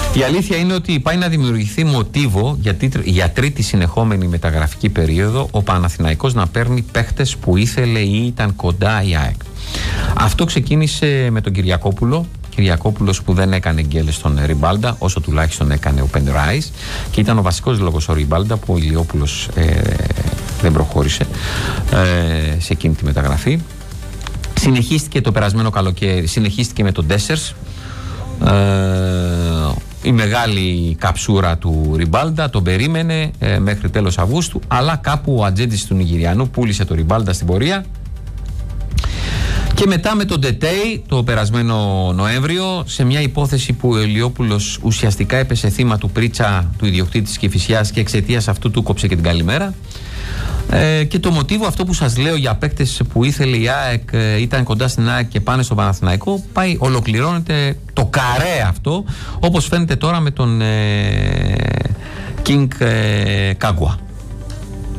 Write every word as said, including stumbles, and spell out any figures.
Η αλήθεια είναι ότι πάει να δημιουργηθεί μοτίβο για, για τρίτη συνεχόμενη μεταγραφική περίοδο ο Παναθηναϊκός να παίρνει παίχτες που ήθελε ή ήταν κοντά η ΑΕΚ. Αυτό ξεκίνησε με τον Κυριακόπουλο. Κυριακόπουλος που δεν έκανε γκέλες στον Ριμπάλντα, όσο τουλάχιστον έκανε ο Πενράις, και ήταν ο βασικός λόγος ο Ριμπάλντα που ο Ηλιόπουλος ε, δεν προχώρησε ε, σε εκείνη τη μεταγραφή. Συνεχίστηκε το περασμένο καλοκαίρι, συνεχίστηκε με τον Ντέσσερς, ε, η μεγάλη καψούρα του Ριμπάλντα, τον περίμενε ε, μέχρι τέλος Αυγούστου, αλλά κάπου ο ατζέντης του Νιγηριανού πούλησε το Ριμπάλντα στην πορεία. Και μετά με τον Ντετέι το περασμένο Νοέμβριο, σε μια υπόθεση που ο Ηλιόπουλος ουσιαστικά έπεσε θύμα του πρίτσα του ιδιοκτήτη της Κηφισιάς και εξαιτίας αυτού του κόψε και την καλημέρα. Ε, και το μοτίβο αυτό που σας λέω για παίκτες που ήθελε η ΑΕΚ, ε, ήταν κοντά στην ΑΕΚ και πάνε στο Παναθηναϊκό, πάει, ολοκληρώνεται το καρέ αυτό, όπως φαίνεται τώρα με τον ε, King ε, Κάγκουα.